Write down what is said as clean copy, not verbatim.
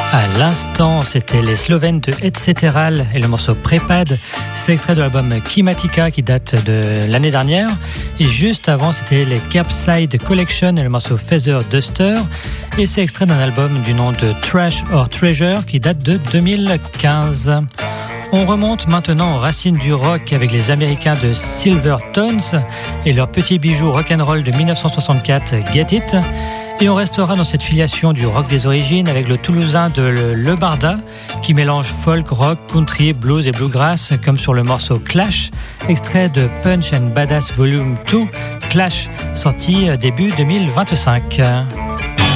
À l'instant, c'était les Slovènes de Etcétéral et le morceau Prepad. C'est extrait de l'album Kimatica qui date de l'année dernière. Et juste avant, c'était les Curbside Collection et le morceau Feather Duster. Et c'est extrait d'un album du nom de Trash or Treasure qui date de 2015. On remonte maintenant aux racines du rock avec les Américains de Silvertones et leur petit bijou rock'n'roll de 1964, Get It. Et on restera dans cette filiation du rock des origines avec le Toulousain de Le Barda qui mélange folk, rock, country, blues et bluegrass comme sur le morceau Clash, extrait de Punch and Badass Volume 2, Clash, sorti début 2025.